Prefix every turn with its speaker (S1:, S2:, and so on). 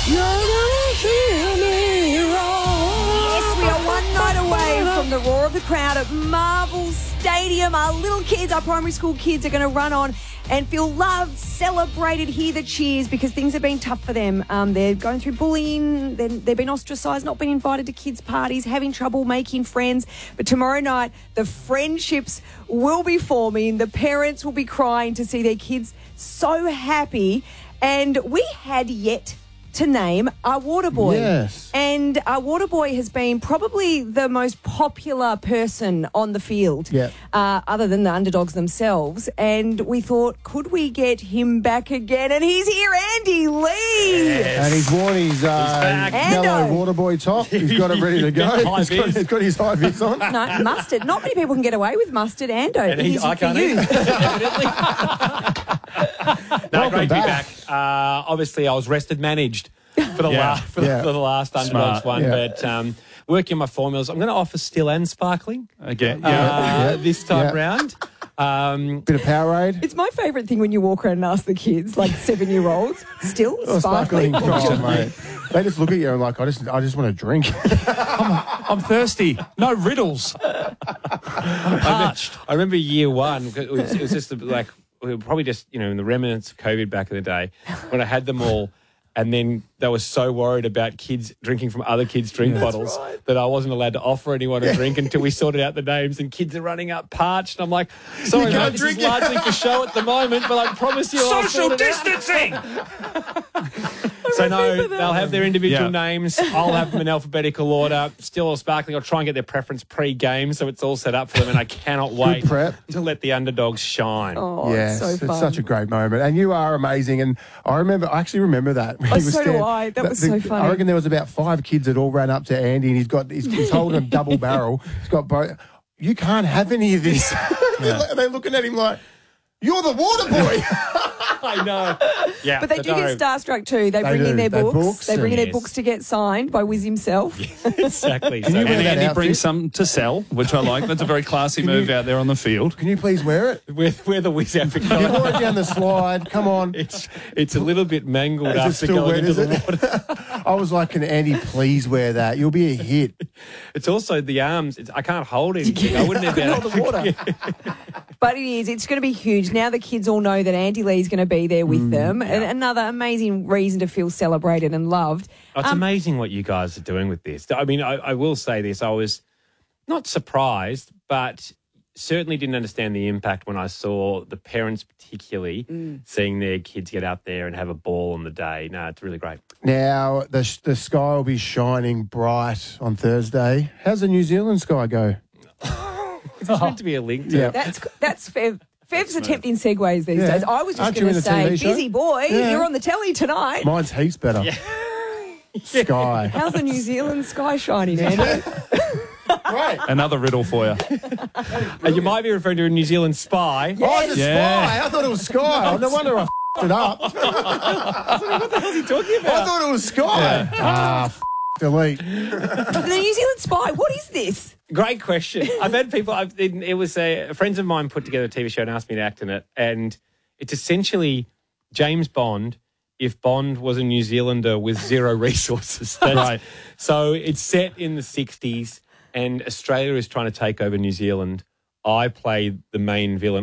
S1: You're gonna hear me roar. Yes, we are one night away from the roar of the crowd at Marvel Stadium. Our little kids, our primary school kids, are going to run on and feel loved, celebrated, hear the cheers because things have been tough for them. They're going through bullying, they've been ostracised, not being invited to kids' parties, having trouble making friends. But tomorrow night, the friendships will be forming. The parents will be crying to see their kids so happy. And we had yet to name our water boy.
S2: Yes.
S1: And our water boy has been probably the most popular person on the field, other than the underdogs themselves. And we thought, could we get him back again? And he's here, Andy Lee.
S2: Yes. And he's worn his yellow water boy top. He's got it ready to go. He's got his high vis on.
S1: No, mustard. Not many people can get away with mustard, Ando.
S3: And I can't either, evidently. No, great to be back. Obviously, I was rested, managed for the last Underdogs one, but working on my formulas. I'm going to offer still and sparkling
S4: again.
S3: This time round.
S2: Bit of Powerade.
S1: It's my favourite thing when you walk around and ask the kids, like 7-year-olds, still sparkling.
S2: Mate. They just look at you and like, I just want to drink.
S4: I'm thirsty. No riddles. I'm parched.
S3: I remember year one. It was just like we were probably just in the remnants of COVID back in the day when I had them all. And then they were so worried about kids drinking from other kids' drink bottles that I wasn't allowed to offer anyone a drink until we sorted out the names. And kids are running up parched. And I'm like, sorry, mate, this is largely for show at the moment, but I promise you I'll
S4: social distancing!
S3: So no, they'll have their individual names. I'll have them in alphabetical order. Still or sparkling. I'll try and get their preference pre-game so it's all set up for them. And I cannot wait to let the underdogs shine.
S1: Oh,
S2: yes,
S1: it's so fun.
S2: It's such a great moment. And you are amazing. And I actually remember that.
S1: So do I. That was so funny.
S2: I reckon there was about 5 kids that all ran up to Andy and he's holding a double barrel. He's got both. You can't have any of this. They're looking at him like, you're the water boy.
S3: I know. Yeah,
S1: but they do get starstruck too. They bring in their books. They bring in their books to get signed by Wiz himself.
S3: Exactly.
S4: And Andy brings some to sell, which I like. That's a very classy move out there on the field.
S2: Can you please wear it?
S3: Wear the Wiz outfit.
S2: You wore it down the slide. Come on.
S3: It's a little bit mangled after going into the water.
S2: I was like, can Andy please wear that? You'll be a hit.
S3: It's also the arms. I can't hold anything. I wouldn't have been
S2: hold the water.
S1: But it is. It's going to be huge. Now the kids all know that Andy Lee's going to be there with them. And another amazing reason to feel celebrated and loved.
S3: It's amazing what you guys are doing with this. I mean, I will say this. I was not surprised, but certainly didn't understand the impact when I saw the parents particularly seeing their kids get out there and have a ball on the day. No, it's really great.
S2: Now, the sky will be shining bright on Thursday. How's the New Zealand sky go?
S3: It's meant to be a link to
S1: That's fair. Fev's attempting segues these days. I was just going to say, busy boy, you're on the telly tonight.
S2: Mine's heaps better. Sky.
S1: How's the New Zealand sky shining, Andy?
S2: Great.
S4: Another riddle for you.
S3: You might be referring to a New Zealand spy.
S1: Yes.
S2: Oh, it's a spy. I thought it was sky. No wonder I f***ed it up.
S3: What the hell is he talking about?
S2: I thought it was sky. Delete.
S1: The New Zealand spy, what is this?
S3: Great question. I've had people, it was friends of mine put together a TV show and asked me to act in it. And it's essentially James Bond if Bond was a New Zealander with zero resources.
S4: Right.
S3: So it's set in the 60s and Australia is trying to take over New Zealand. I play the main villain.